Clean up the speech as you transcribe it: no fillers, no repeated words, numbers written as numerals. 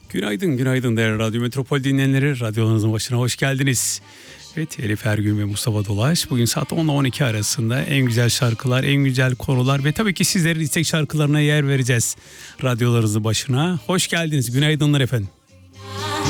Günaydın, günaydın değerli Radyo Metropol dinleyenleri. Radyolarınızın başına hoş geldiniz. Evet, Elif Ergün ve Mustafa Dolaş. Bugün saat 10 ile 12 arasında en güzel şarkılar, en güzel konular ve tabii ki sizlerin istek şarkılarına yer vereceğiz. Radyolarınızın başına hoş geldiniz. Günaydınlar efendim.